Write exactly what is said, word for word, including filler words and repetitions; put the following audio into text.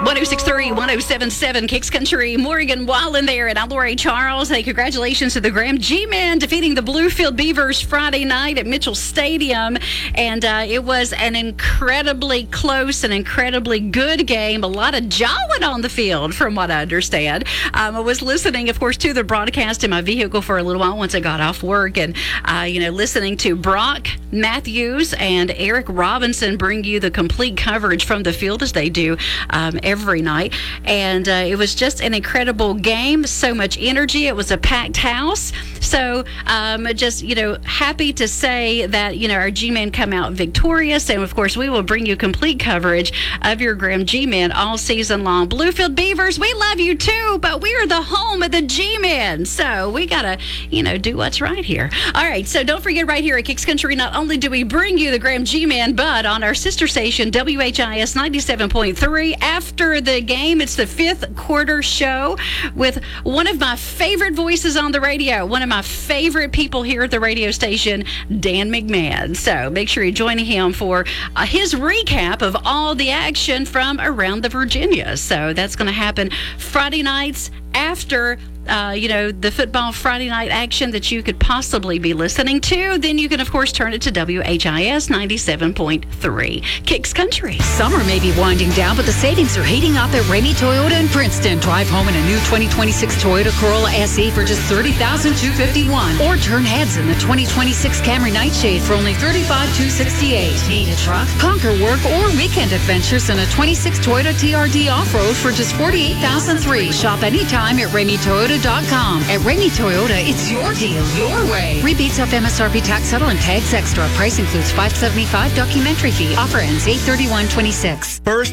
one oh six point three, one oh seven point seven Kicks Country. Morgan Wallen there, and I'm Lori Charles. Hey, congratulations to the Graham G-Men defeating the Bluefield Beavers Friday night at Mitchell Stadium. And uh, it was an incredibly close and incredibly good game. A lot of jawing on the field, from what I understand. Um, I was listening, of course, to the broadcast in my vehicle for a little while once I got off work. And, uh, you know, listening to Brock Matthews and Eric Robinson bring you the complete coverage from the field as they do um, every night. And uh, it was just an incredible game. So much energy. It was a packed house. So um, just, you know, happy to say that, you know, our G-Men come out victorious. And, of course, we will bring you complete coverage of your Graham G-Men all season long. Bluefield Beavers, we love you too, but we are the home of the G-Men. So we got to, you know, do what's right here. All right. So don't forget, right here at Kicks Country, not only do we bring you the Graham G-Men, but on our sister station, W H I S ninety-seven point three, after the game, it's the fifth quarter show with one of my favorite voices on the radio, one of my favorite people here at the radio station, Dan McMahon. So make sure you're joining him for uh, his recap of all the action from around the Virginia. So that's going to happen Friday nights after Uh, you know, the football Friday night action that you could possibly be listening to. Then you can, of course, turn it to W H I S ninety-seven point three. Kicks Country. Summer may be winding down, but the savings are heating up at Ramey Toyota in Princeton. Drive home in a new twenty twenty-six Toyota Corolla S E for just thirty thousand two hundred fifty-one dollars. Or turn heads in the twenty twenty-six Camry Nightshade for only thirty-five thousand two hundred sixty-eight dollars. Need a truck? Conquer work or weekend adventures in a twenty-six Toyota T R D Off-Road for just forty-eight thousand three hundred dollars. Shop anytime at Ramey Toyota dot com. At Ramey Toyota, it's your deal, your way. Rebates off M S R P tax settle and tags extra. Price includes five hundred seventy-five dollars documentary fee. Offer ends eight thirty-one twenty-six. First